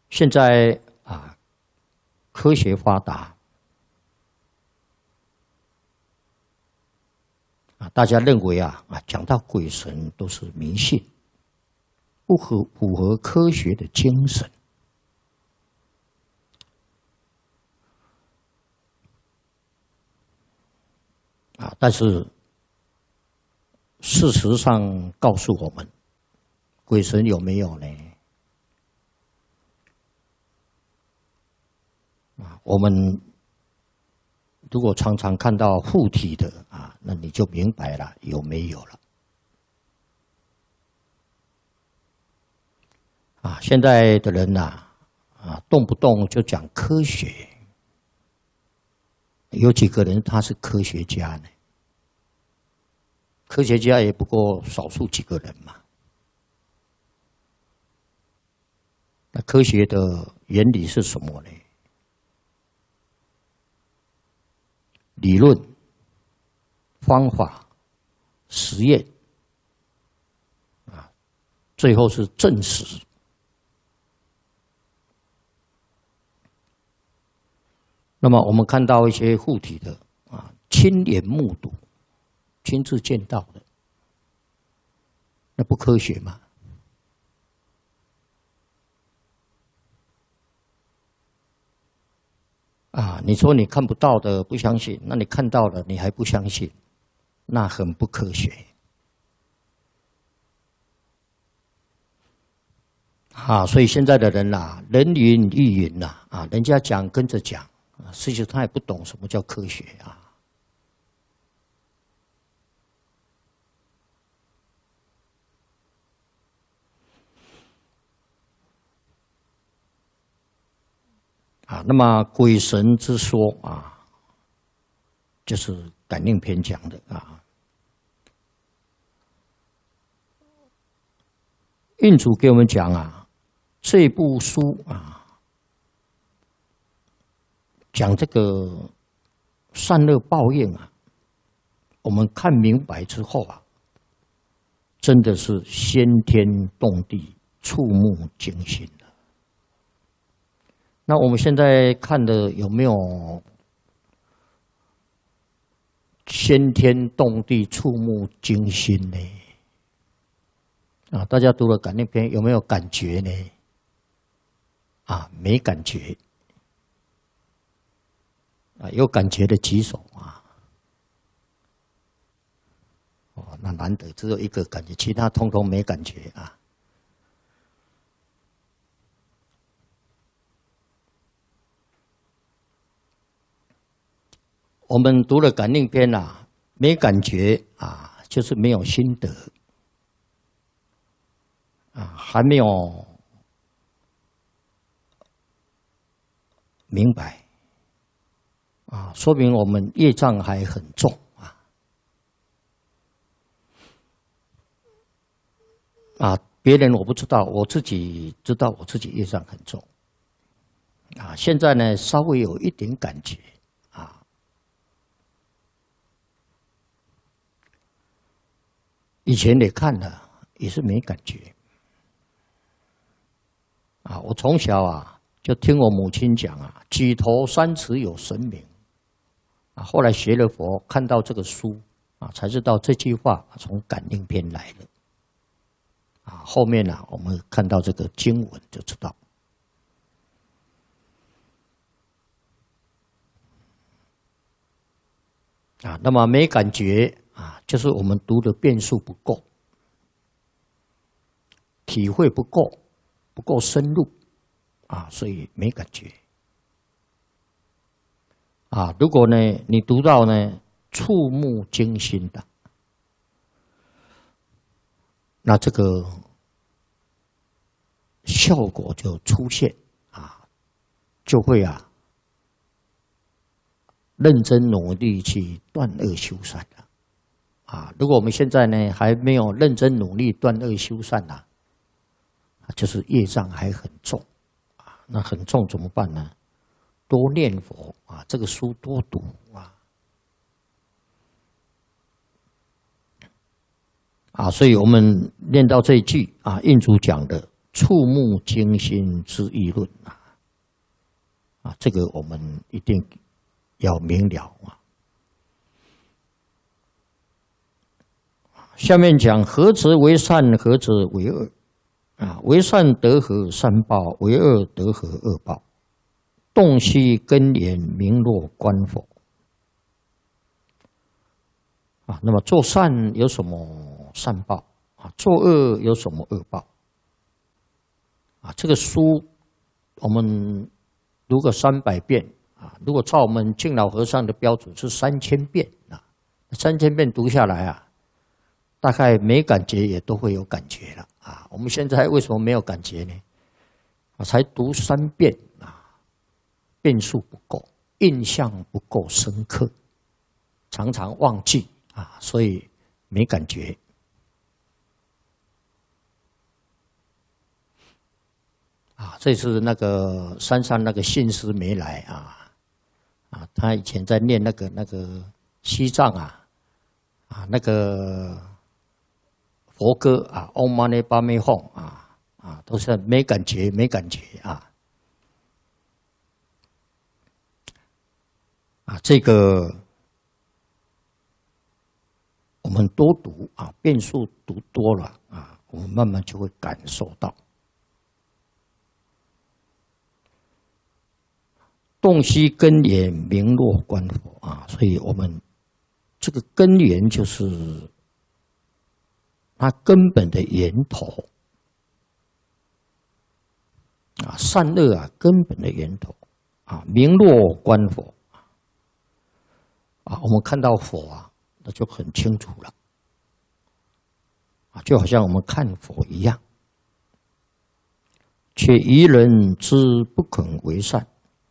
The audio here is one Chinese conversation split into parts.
现在科学发达大家认为讲到鬼神都是迷信，不符合科学的精神。但是事实上告诉我们，鬼神有没有呢？我们如果常常看到附体的那你就明白了有没有了。现在的人动不动就讲科学，有几个人他是科学家呢？科学家也不过少数几个人嘛。那科学的原理是什么呢？理论、方法、实验，最后是证实。那么我们看到一些附体的亲眼目睹、亲自见到的，那不科学吗？你说你看不到的不相信，那你看到了你还不相信，那很不科学。所以现在的人人云亦云人家讲跟着讲，实际他也不懂什么叫科学那么鬼神之说就是感应篇讲的印主给我们讲这部书讲这个善恶报应我们看明白之后真的是先天动地，触目惊心的。那我们现在看的有没有先天动地、触目惊心呢？大家读了感应篇有没有感觉呢？没感觉。有感觉的举手那难得只有一个感觉，其他通通没感觉我们读了感应篇没感觉就是没有心得还没有明白说明我们业障还很重别人我不知道，我自己知道我自己业障很重现在呢稍微有一点感觉以前也看了，也是没感觉我从小就听我母亲讲举头三尺有神明后来学了佛，看到这个书才知道这句话从感应篇来的后面我们看到这个经文就知道那么没感觉就是我们读的遍数不够，体会不够深入所以没感觉如果呢你读到呢触目惊心的，那这个效果就出现就会认真努力去断恶修善如果我们现在呢还没有认真努力断恶修善就是业障还很重那很重怎么办呢？多念佛这个书多读所以我们念到这一句印主讲的触目惊心之议论这个我们一定要明了下面讲何则为善，何则为恶为善得何善报，为恶得何恶报？洞悉根源，明若观佛那么做善有什么善报做恶有什么恶报这个书我们读个300遍如果照我们敬老和尚的标准是3000遍3000遍读下来大概没感觉也都会有感觉了我们现在为什么没有感觉呢？才读3遍遍数不够，印象不够深刻，常常忘记所以没感觉。这次那个山上那个信师没来他以前在念那个西藏那个佛歌Om Mani Padme Hum都是没感觉没感觉这个我们多读遍数读多了我们慢慢就会感受到。洞悉根源，明若观佛所以我们这个根源就是它根本的源头善恶根本的源头明若观佛我们看到佛那就很清楚了就好像我们看佛一样，却愚人之不肯为善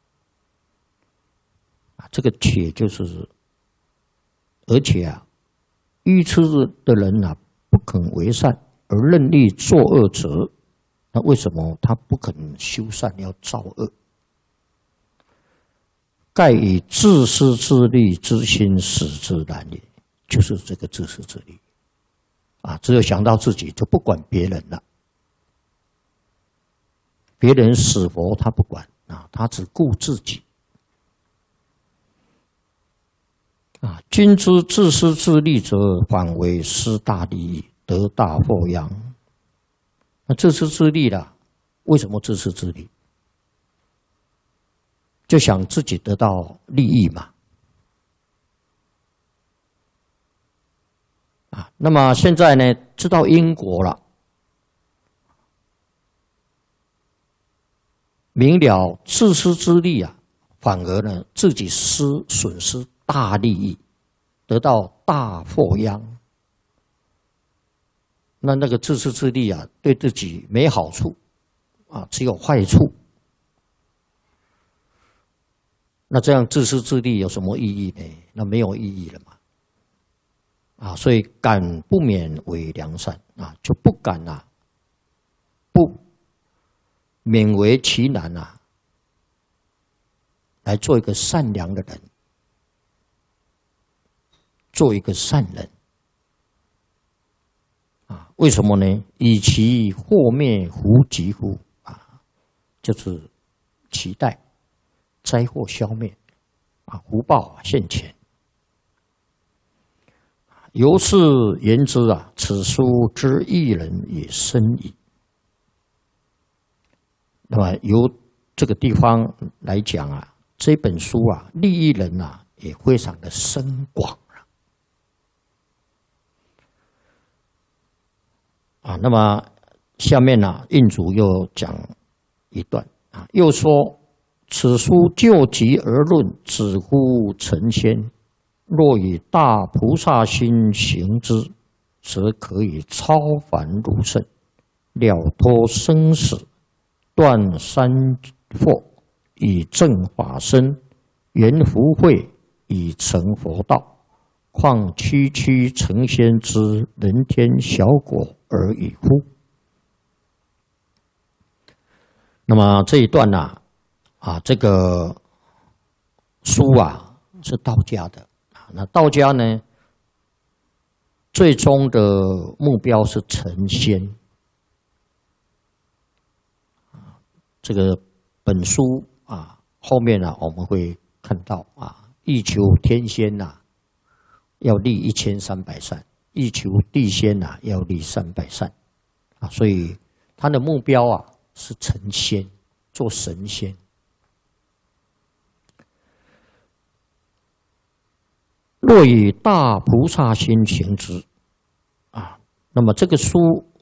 这个且就是而且愚痴的人不肯为善而任意作恶者，那为什么他不肯修善要造恶？盖以自私自利之心使之然也，就是这个自私自利只有想到自己就不管别人了，别人死活他不管他只顾自己君之自私自利者，反为失大利益，得大祸殃。那自私自利了，为什么自私自利？就想自己得到利益嘛。那么现在呢，知道因果了，明了自私自利反而呢自己损失大利益，得到大祸殃。那个自私自利对自己没好处只有坏处。那这样自私自利有什么意义呢？那没有意义了嘛。所以敢不勉为良善就不敢不勉为其难来做一个善良的人，做一个善人为什么呢？以其祸灭乎及乎就是期待灾祸消灭福报现前。由是言之此书之益人也深矣。那么由这个地方来讲这本书利益人也非常的深广那么下面印主又讲一段又说此书就集而论，只乎成仙。若以大菩萨心行之，则可以超凡入圣，了脱生死，断三惑，以正法身，圆福慧，以成佛道。况区区成仙之人天小果而已乎？那么这一段这个书是道家的那道家呢，最终的目标是成仙这个本书啊后面呢，我们会看到啊，欲求天仙呐，要立1300善；欲求地仙呐，要立300善。啊，所以他的目标啊是成仙，做神仙。若以大菩萨心行之，啊，那么这个书